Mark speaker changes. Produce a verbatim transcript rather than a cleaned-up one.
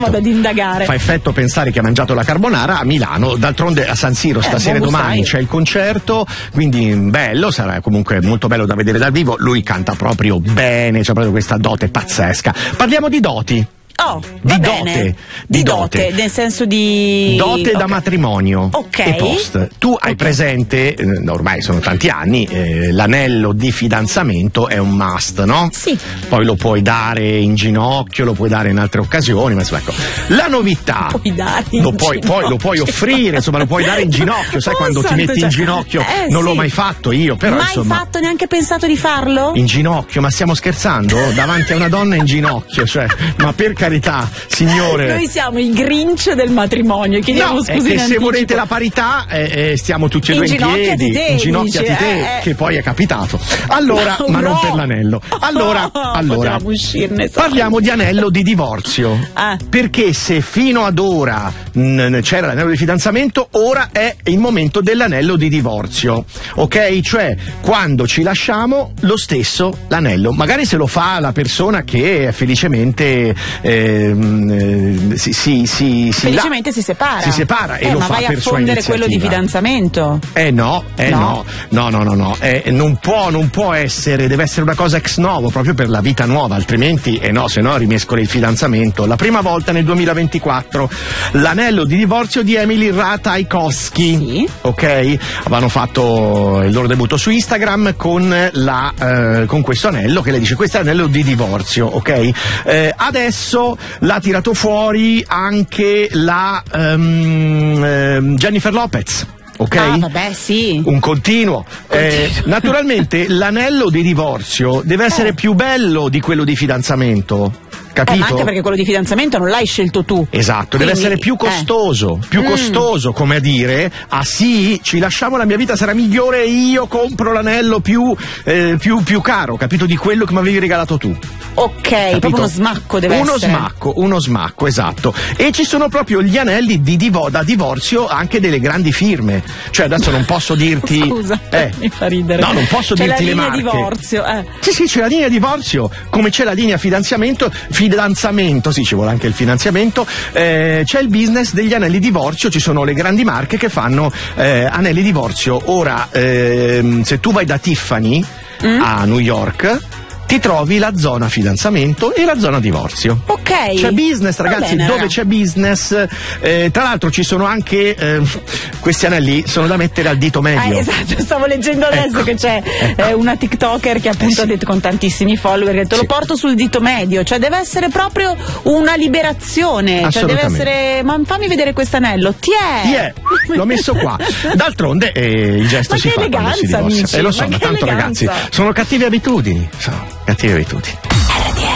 Speaker 1: Vado ad indagare.
Speaker 2: Fa effetto pensare che ha mangiato la carbonara a Milano, d'altronde a San Siro stasera e
Speaker 1: eh,
Speaker 2: domani c'è il concerto, quindi bello, sarà comunque molto bello da vedere dal vivo. Lui canta proprio bene, c'è proprio questa dote pazzesca. Parliamo di doti.
Speaker 1: Oh,
Speaker 2: di
Speaker 1: va
Speaker 2: dote,
Speaker 1: bene.
Speaker 2: di,
Speaker 1: di
Speaker 2: dote.
Speaker 1: dote, nel senso di
Speaker 2: dote
Speaker 1: okay.
Speaker 2: da matrimonio
Speaker 1: okay.
Speaker 2: e post. Tu hai okay. presente, eh, ormai sono tanti anni, eh, l'anello di fidanzamento è un must, no?
Speaker 1: Sì.
Speaker 2: Poi lo puoi dare in ginocchio, lo puoi dare in altre occasioni, ma insomma, ecco. La novità,
Speaker 1: lo puoi dare in
Speaker 2: lo puoi, poi lo puoi offrire, insomma, lo puoi dare in ginocchio, sai
Speaker 1: oh,
Speaker 2: quando
Speaker 1: santo,
Speaker 2: ti metti
Speaker 1: cioè,
Speaker 2: in ginocchio?
Speaker 1: Eh,
Speaker 2: non
Speaker 1: sì.
Speaker 2: l'ho mai fatto io, però
Speaker 1: mai
Speaker 2: insomma.
Speaker 1: fatto, neanche pensato di farlo?
Speaker 2: In ginocchio, ma stiamo scherzando? Davanti a una donna in ginocchio, cioè, ma per carità, signore.
Speaker 1: Noi siamo i Grinch del matrimonio, chiediamo
Speaker 2: no,
Speaker 1: scusi
Speaker 2: è che
Speaker 1: in
Speaker 2: se
Speaker 1: anticipo.
Speaker 2: volete la parità eh, eh, stiamo tutti e due in piedi,
Speaker 1: te,
Speaker 2: inginocchiati
Speaker 1: dice,
Speaker 2: te,
Speaker 1: eh,
Speaker 2: che poi è capitato. Allora,
Speaker 1: no,
Speaker 2: ma
Speaker 1: no.
Speaker 2: non per l'anello. Allora,
Speaker 1: oh,
Speaker 2: allora
Speaker 1: uscirne,
Speaker 2: parliamo di anello di divorzio.
Speaker 1: Ah.
Speaker 2: Perché se fino ad ora mh, c'era l'anello di fidanzamento, ora è il momento dell'anello di divorzio. Ok? Cioè, quando ci lasciamo, lo stesso l'anello. Magari se lo fa la persona che felicemente ehm, si, si, si,
Speaker 1: felicemente
Speaker 2: la,
Speaker 1: si separa.
Speaker 2: Si separa
Speaker 1: eh,
Speaker 2: e lo
Speaker 1: ma
Speaker 2: fa
Speaker 1: vai
Speaker 2: per
Speaker 1: a
Speaker 2: sua
Speaker 1: fondere quello di
Speaker 2: iniziativa.
Speaker 1: fidanzamento?
Speaker 2: Eh no, eh no,
Speaker 1: no,
Speaker 2: no, no, no, no. Eh, non può, non può essere, deve essere una cosa ex novo, proprio per la vita nuova, altrimenti, eh no, se no rimescoli il fidanzamento. La prima volta nel duemilaventiquattro, l'anello di divorzio di Emily Ratajkowski.
Speaker 1: Sì.
Speaker 2: Ok? Avevano fatto il loro debutto su Instagram con la eh, con questo anello che lei dice questo è l'anello di divorzio, ok? Eh, adesso l'ha tirato fuori anche la um, eh, Jennifer Lopez. Ok?
Speaker 1: Ah, vabbè, sì.
Speaker 2: Un continuo. Eh, naturalmente l'anello di divorzio deve essere
Speaker 1: eh.
Speaker 2: più bello di quello di fidanzamento. Capito?
Speaker 1: Eh, ma anche perché quello di fidanzamento non l'hai scelto tu.
Speaker 2: Esatto,
Speaker 1: quindi,
Speaker 2: deve essere più costoso,
Speaker 1: eh.
Speaker 2: più
Speaker 1: mm.
Speaker 2: costoso, come a dire, ah sì, ci lasciamo, la mia vita sarà migliore e io compro l'anello più, eh, più, più caro, capito, di quello che mi avevi regalato tu.
Speaker 1: Ok,
Speaker 2: capito?
Speaker 1: proprio uno smacco deve
Speaker 2: uno
Speaker 1: essere.
Speaker 2: Uno smacco, uno smacco, esatto. E ci sono proprio gli anelli di divo- da divorzio anche delle grandi firme. Cioè adesso non posso dirti...
Speaker 1: Scusa,
Speaker 2: eh,
Speaker 1: mi fa ridere.
Speaker 2: No, non posso
Speaker 1: c'è
Speaker 2: dirti le
Speaker 1: la
Speaker 2: marche.
Speaker 1: linea divorzio, eh.
Speaker 2: Sì, sì, c'è la linea divorzio, come c'è la linea fidanzamento, fidanzamento, sì, ci vuole anche il finanziamento, eh, c'è il business degli anelli divorzio, ci sono le grandi marche che fanno eh, anelli divorzio. Ora, ehm, se tu vai da Tiffany mm. a New York, ti trovi la zona fidanzamento e la zona divorzio.
Speaker 1: Ok.
Speaker 2: C'è business, ragazzi,
Speaker 1: bene,
Speaker 2: dove
Speaker 1: raga.
Speaker 2: c'è business. Eh, tra l'altro ci sono anche eh, questi anelli, sono da mettere al dito medio.
Speaker 1: Ah, esatto, stavo leggendo adesso
Speaker 2: ecco.
Speaker 1: che c'è
Speaker 2: ecco.
Speaker 1: eh, una TikToker che appunto
Speaker 2: eh,
Speaker 1: ha detto con tantissimi follower che te
Speaker 2: sì.
Speaker 1: lo porto sul dito medio, cioè deve essere proprio una liberazione, cioè deve essere, ma fammi vedere quest'anello, ti è?
Speaker 2: Ti è, l'ho messo qua. D'altronde eh, il gesto
Speaker 1: ma
Speaker 2: si
Speaker 1: che
Speaker 2: fa quando si
Speaker 1: eleganza,
Speaker 2: divorzia.
Speaker 1: amici,
Speaker 2: E lo so,
Speaker 1: ma
Speaker 2: ma
Speaker 1: che
Speaker 2: tanto
Speaker 1: eleganza.
Speaker 2: ragazzi, sono cattive abitudini, sono cattive abitudini.